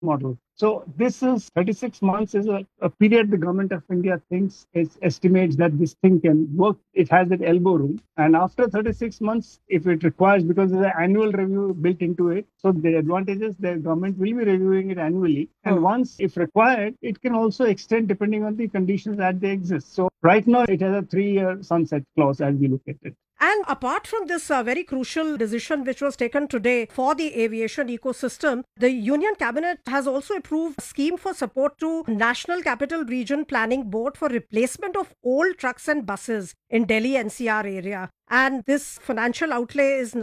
model. So this is 36 months is a period the government of India thinks is estimates that this thing can work. It has that elbow room. And after 36 months, if it requires, because there's an annual review built into it, so the advantages the government will be reviewing it annually. And once, if required, it can also extend depending on the conditions that they exist. So right now it has a 3-year sunset clause as we look at it. And apart from this very crucial decision which was taken today for the aviation ecosystem, the Union Cabinet has also approved a scheme for support to National Capital Region Planning Board for replacement of old trucks and buses in Delhi NCR area. And this financial outlay is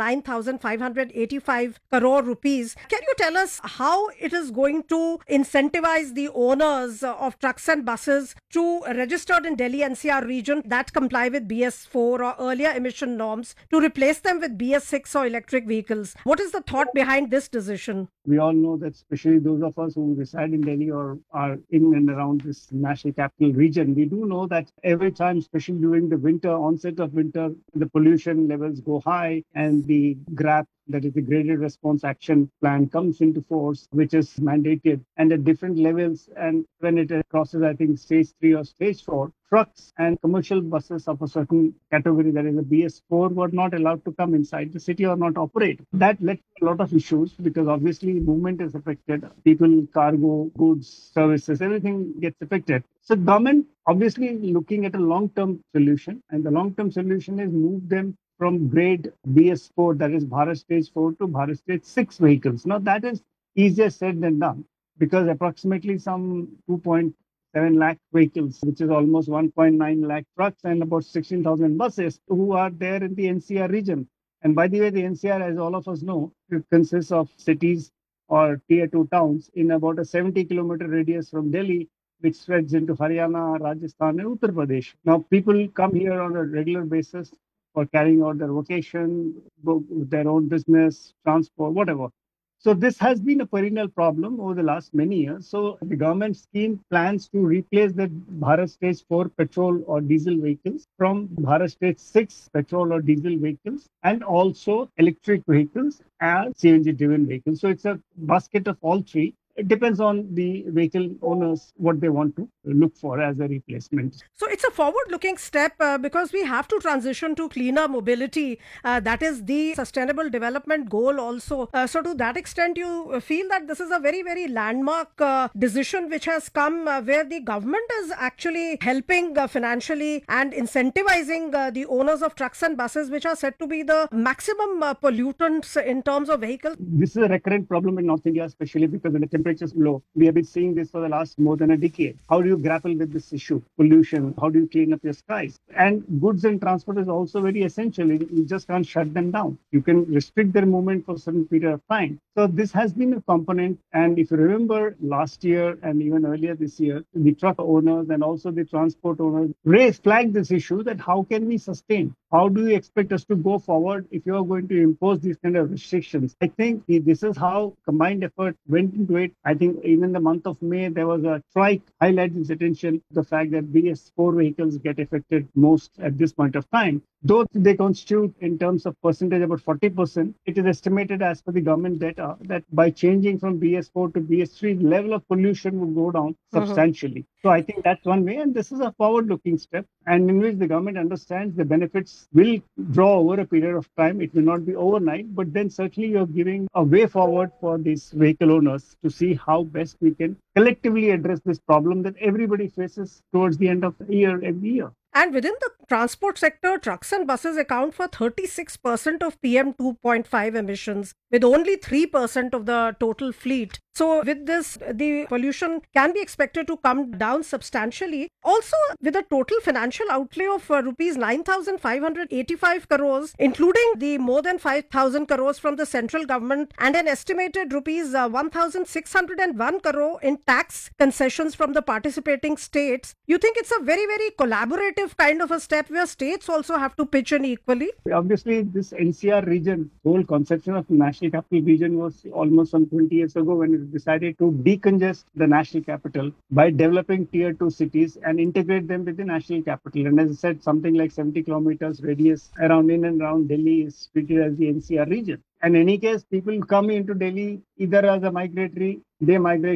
9,585 crore rupees. Can you tell us how it is going to incentivize the owners of trucks and buses to registered in Delhi NCR region that comply with BS4 or earlier emission norms to replace them with BS6 or electric vehicles? What is the thought behind this decision? We all know that, especially those of us who reside in Delhi or are in and around this national capital region, we do know that every time, especially during the winter, onset of winter, the pollution levels go high and the GRAP, that is the Graded Response Action Plan, comes into force, which is mandated and at different levels. And when it crosses, I think, stage 3 or stage 4, trucks and commercial buses of a certain category, that is a BS4, were not allowed to come inside the city or not operate. That led to a lot of issues because obviously movement is affected. People, cargo, goods, services, everything gets affected. So government obviously looking at a long-term solution, and the long-term solution is move them from grade BS4, that is Bharat Stage 4, to Bharat Stage 6 vehicles. Now that is easier said than done because approximately some 2.7 lakh vehicles, which is almost 1.9 lakh trucks and about 16,000 buses who are there in the NCR region. And by the way, the NCR, as all of us know, it consists of cities or tier 2 towns in about a 70-kilometer radius from Delhi, which spreads into Haryana, Rajasthan, and Uttar Pradesh. Now, people come here on a regular basis for carrying out their vocation, their own business, transport, whatever. So this has been a perennial problem over the last many years. So the government scheme plans to replace the Bharat Stage 4 petrol or diesel vehicles from Bharat Stage 6 petrol or diesel vehicles and also electric vehicles and CNG driven vehicles. So it's a basket of all three. It depends on the vehicle owners what they want to look for as a replacement. So it's a forward-looking step because we have to transition to cleaner mobility. That is the sustainable development goal also. So to that extent, you feel that this is a very, very landmark decision which has come where the government is actually helping financially and incentivizing the owners of trucks and buses, which are said to be the maximum pollutants in terms of vehicles. This is a recurrent problem in North India, especially because when the temperature is low. We have been seeing this for the last more than a decade. How do you grapple with this issue? Pollution, how do you clean up your skies? And goods and transport is also very essential. You just can't shut them down. You can restrict their movement for a certain period of time. So this has been a component. And if you remember last year and even earlier this year, the truck owners and also the transport owners flagged this issue that how can we sustain? How do you expect us to go forward if you are going to impose these kind of restrictions? I think this is how combined effort went into it. I think even the month of May, there was a strike highlighting its attention the fact that BS4 vehicles get affected most at this point of time. Though they constitute in terms of percentage about 40%, it is estimated as per the government data that by changing from BS4 to BS3, the level of pollution will go down substantially. So I think that's one way, and this is a forward-looking step, and in which the government understands the benefits will draw over a period of time. It will not be overnight, but then certainly you're giving a way forward for these vehicle owners to see how best we can collectively address this problem that everybody faces towards the end of the year every year. And within the transport sector, trucks and buses account for 36% of PM 2.5 emissions, with only 3% of the total fleet. So with this, the pollution can be expected to come down substantially. Also, with a total financial outlay of rupees 9,585 crores, including the more than 5,000 crores from the central government and an estimated rupees 1,601 crore in tax concessions from the participating states, you think it's a very, very collaborative kind of a step where states also have to pitch in equally? Obviously, this NCR region, whole conception of national capital region was almost some 20 years ago when it decided to decongest the national capital by developing tier 2 cities and and integrate them with the national capital. And as I said, something like 70 kilometers radius around in and around Delhi is treated as the NCR region. In any case, people come into Delhi either as a migratory, they migrate